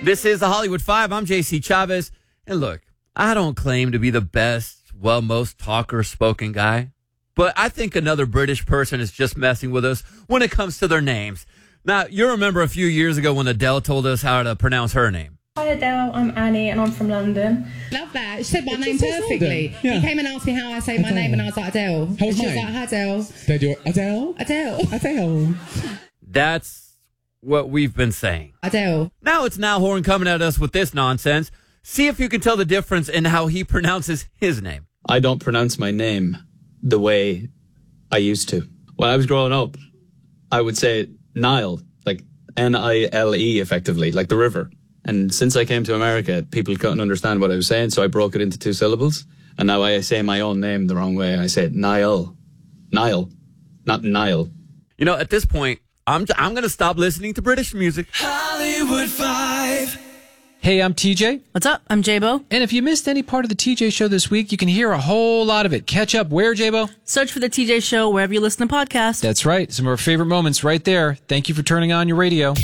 This is the Hollywood Five. I'm JC Chavez. And look, I don't claim to be the best, most talker-spoken guy, but I think another British person is just messing with us when it comes to their names. Now, you remember a few years ago when Adele told us how to pronounce her name. Hi Adele, I'm Annie and I'm from London. Love that. She said my name perfectly. Yeah. He came and asked me how I say my name and I was like, Adele. How And was she was mine? like, hi, Adele. They do it. Adele? Adele. Adele. That's what we've been saying. Adele. Now it's Niall Horan coming at us with this nonsense. See if you can tell the difference in how he pronounces his name. I don't pronounce my name the way I used to. When I was growing up, I would say Nile, like Nile effectively, like the river. And since I came to America, people couldn't understand what I was saying, so I broke it into 2 syllables. And now I say my own name the wrong way. I say it Nile. Nile, not Nile. You know, at this point, I'm going to stop listening to British music. Hollywood Five. Hey, I'm TJ. What's up? I'm J-Bo. And if you missed any part of the TJ Show this week, you can hear a whole lot of it. Catch up where, J-Bo? Search for the TJ Show wherever you listen to podcasts. That's right. Some of our favorite moments right there. Thank you for turning on your radio.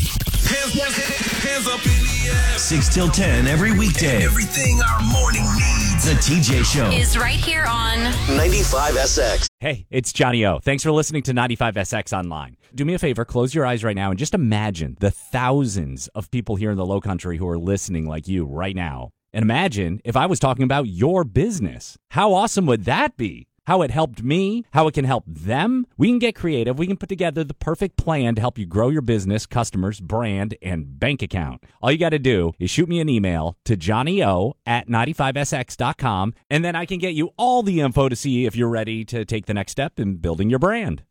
Hands up in the air. 6 till 10 every weekday. Everything our morning needs. The TJ Show is right here on 95SX. Hey, it's Johnny O. Thanks for listening to 95SX Online. Do me a favor, close your eyes right now and just imagine the thousands of people here in the Low Country who are listening like you right now. And imagine if I was talking about your business. How awesome would that be? How it helped me, how it can help them. We can get creative. We can put together the perfect plan to help you grow your business, customers, brand, and bank account. All you got to do is shoot me an email to johnnyo@95sx.com, and then I can get you all the info to see if you're ready to take the next step in building your brand.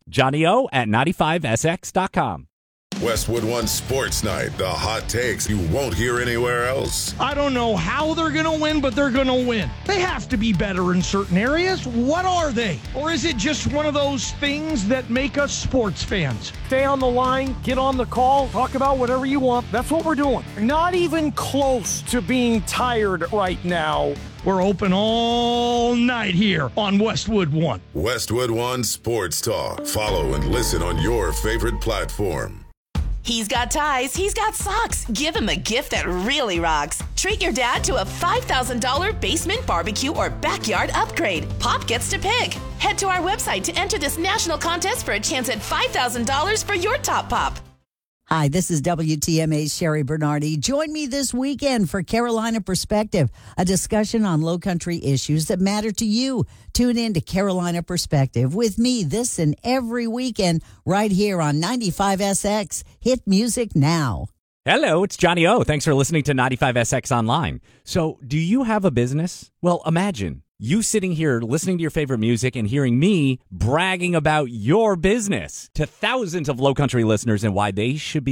johnnyo@95sx.com. Westwood One Sports Night, the hot takes you won't hear anywhere else. I don't know how they're going to win, but they're going to win. They have to be better in certain areas. What are they? Or is it just one of those things that make us sports fans? Stay on the line, get on the call, talk about whatever you want. That's what we're doing. Not even close to being tired right now. We're open all night here on Westwood One. Westwood One Sports Talk. Follow and listen on your favorite platform. He's got ties, he's got socks. Give him a gift that really rocks. Treat your dad to a $5,000 basement barbecue or backyard upgrade. Pop gets to pick. Head to our website to enter this national contest for a chance at $5,000 for your top pop. Hi, this is WTMA's Sherry Bernardi. Join me this weekend for Carolina Perspective, a discussion on low country issues that matter to you. Tune in to Carolina Perspective with me this and every weekend right here on 95SX. Hit music now. Hello, it's Johnny O. Thanks for listening to 95SX Online. So, do you have a business? Well, imagine you sitting here listening to your favorite music and hearing me bragging about your business to thousands of Low Country listeners and why they should be